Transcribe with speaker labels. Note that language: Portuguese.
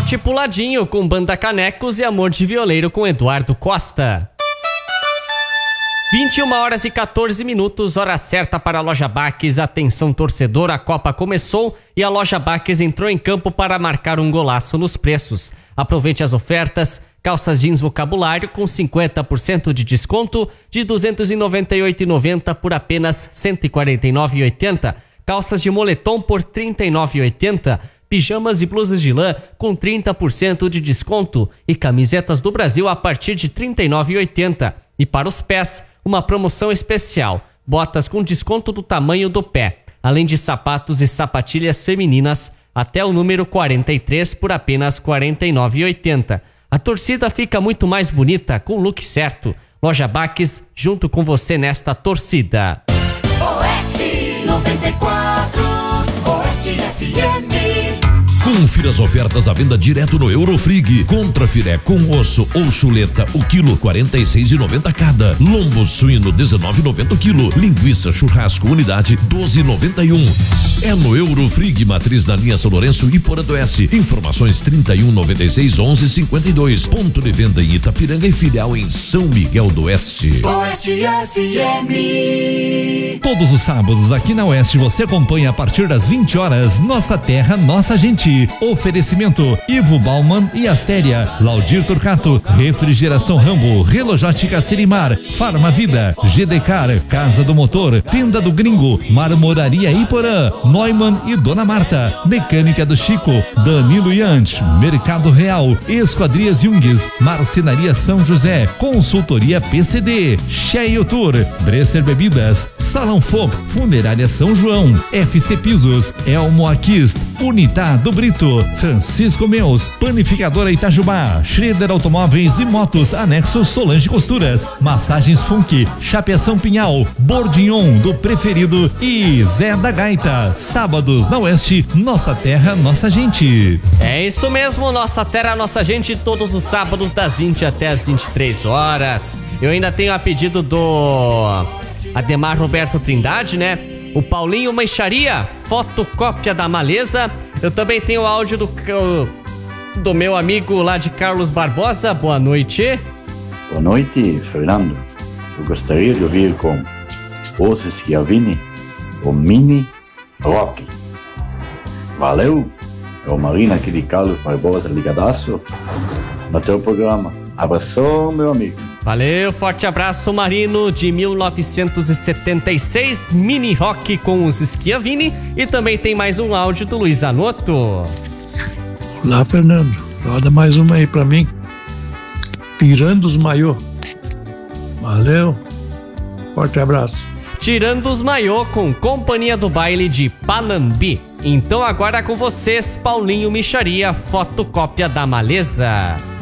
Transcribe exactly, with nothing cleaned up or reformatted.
Speaker 1: Norte Puladinho com Banda Canecos e Amor de Violeiro com Eduardo Costa. vinte e uma horas e quatorze minutos, hora certa para a Loja Baques. Atenção torcedor, a Copa começou e a Loja Baques entrou em campo para marcar um golaço nos preços. Aproveite as ofertas. Calças jeans Vocabulário com cinquenta por cento de desconto de duzentos e noventa e oito reais e noventa centavos por apenas cento e quarenta e nove reais e oitenta centavos. Calças de moletom por trinta e nove reais e oitenta centavos. Pijamas e blusas de lã com trinta por cento de desconto e camisetas do Brasil a partir de trinta e nove reais e oitenta centavos. E para os pés, uma promoção especial, botas com desconto do tamanho do pé, além de sapatos e sapatilhas femininas até o número quarenta e três por apenas quarenta e nove reais e oitenta centavos. A torcida fica muito mais bonita com o look certo. Loja Baques, junto com você nesta torcida.
Speaker 2: Oeste noventa e quatro, Oeste F M.
Speaker 3: Confira as ofertas à venda direto no Eurofrig. Contra filé com osso ou chuleta, o quilo quarenta e seis reais e noventa centavos cada. Lombo suíno dezenove reais e noventa centavos o quilo. Linguiça churrasco unidade doze reais e noventa e um centavos. É no Eurofrig, matriz na linha São Lourenço e Porã do Oeste. Informações trinta e um, noventa e seis, onze, cinquenta e dois. Ponto de venda em Itapiranga e filial em São Miguel do Oeste.
Speaker 2: Oeste F M.
Speaker 4: Todos os sábados aqui na Oeste você acompanha a partir das vinte horas Nossa Terra, Nossa Gente. Oferecimento Ivo Bauman e Astéria, Laudir Turcato, Refrigeração Rambo, Relojótica Serimar, Farma Vida, G D Car, Casa do Motor, Tenda do Gringo, Marmoraria Iporã, Neumann e Dona Marta, Mecânica do Chico, Danilo Yant, Mercado Real, Esquadrias Jungs, Marcenaria São José, Consultoria P C D, Cheio Tour, Bresser Bebidas, Salão Fop, Funerária São João, F C Pisos, Elmo Aquist, Unitá do Brito, Francisco Meus, Panificadora Itajubá, Schroeder Automóveis e Motos, Anexo Solange Costuras, Massagens Funk, Chapeação Pinhal, Bordignon do Preferido e Zé da Gaita. Sábados na Oeste, Nossa Terra, Nossa Gente.
Speaker 1: É isso mesmo, Nossa Terra, Nossa Gente, todos os sábados das vinte até as vinte e três horas. Eu ainda tenho a pedido do Ademar Roberto Trindade, né? O Paulinho Mancharia, fotocópia da Maleza. Eu também tenho o áudio do, do meu amigo lá de Carlos Barbosa. Boa noite.
Speaker 5: Boa noite, Fernando. Eu gostaria de ouvir com Os Schiavini o Mini Rock. Valeu. É o Marina aqui de Carlos Barbosa, ligadaço no teu programa. Abração, meu amigo.
Speaker 1: Valeu, forte abraço, Marino, de mil novecentos e setenta e seis, Mini Rock com os Schiavini. E também tem mais um áudio do Luiz Anoto.
Speaker 6: Olá, Fernando, roda mais uma aí pra mim. Tirando os maiô. Valeu, forte abraço.
Speaker 1: Tirando os maiô com Companhia do Baile de Panambi. Então agora com vocês, Paulinho Micharia, fotocópia da Maleza.